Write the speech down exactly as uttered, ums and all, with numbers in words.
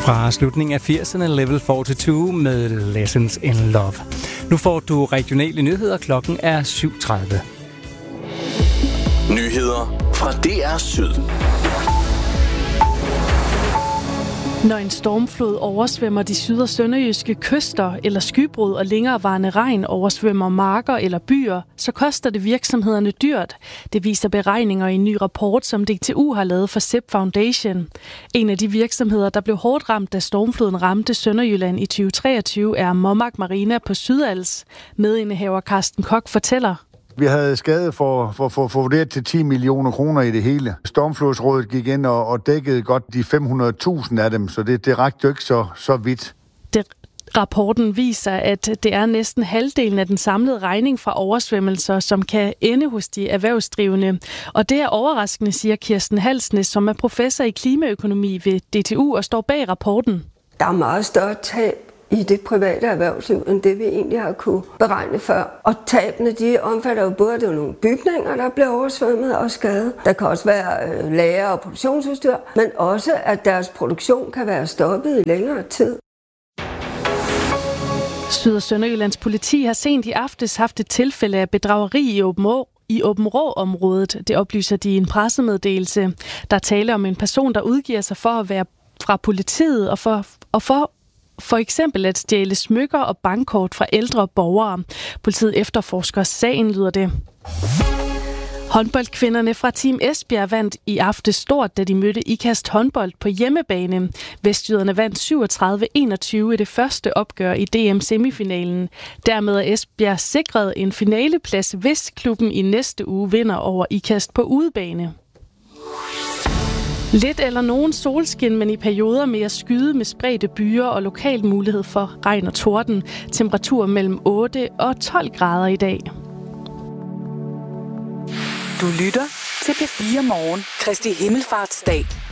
Fra slutningen af firserne, Level fireogfyrre med Lessons in Love. Nu får du regionale nyheder. Klokken er syv tredive. Nyheder fra D R Syd. Når en stormflod oversvømmer de syd- og sønderjyske kyster, eller skybrud og længerevarende regn oversvømmer marker eller byer, så koster det virksomhederne dyrt. Det viser beregninger i en ny rapport, som D T U har lavet for S E P Foundation. En af de virksomheder, der blev hårdt ramt, da stormfloden ramte Sønderjylland i tyve treogtyve, er Mommark Marina på Sydals. Medindehaver Carsten Koch fortæller. Vi havde skade for, for, for, for vurderet til ti millioner kroner i det hele. Stormflodsrådet gik ind og, og dækkede godt de fem hundrede tusind af dem, så det, det rakte jo ikke så, så vidt. Det, rapporten viser, at det er næsten halvdelen af den samlede regning fra oversvømmelser, som kan ende hos de erhvervsdrivende. Og det er overraskende, siger Kirsten Halsnes, som er professor i klimaøkonomi ved D T U og står bag rapporten. Der er meget større tab i det private erhvervsliv, end det vi egentlig har kunne beregne før. Og tabene, de omfatter jo både, at det er nogle bygninger, der bliver oversvømmet og skadet. Der kan også være øh, lager og produktionsudstyr, men også, at deres produktion kan være stoppet i længere tid. Syd- og Sønderjyllands politi har sent i aftes haft et tilfælde af bedrageri i Åbenrå. I Åbenrå-området, det oplyser de i en pressemeddelelse. Der taler om en person, der udgiver sig for at være fra politiet og for, og for For eksempel at stjæle smykker og bankkort fra ældre borgere. Politiet efterforsker sagen, lyder det. Håndboldkvinderne fra Team Esbjerg vandt i aftes stort, da de mødte Ikast håndbold på hjemmebane. Vestjyderne vandt syvogtredive enogtyve i det første opgør i D M-semifinalen. Dermed er Esbjerg sikret en finaleplads, hvis klubben i næste uge vinder over Ikast på udebane. Lidt eller nogen solskin, men i perioder mere skyde med spredte byer og lokal mulighed for regn og torden. Temperatur mellem otte og tolv grader i dag. Du lytter til P fire Morgen, Kristi Himmelfartsdag.